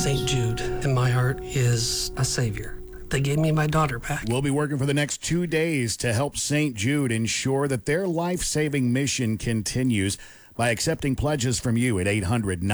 St. Jude in my heart is a savior. They gave me my daughter back. We'll be working for the next 2 days to help St. Jude ensure that their life-saving mission continues by accepting pledges from you at 800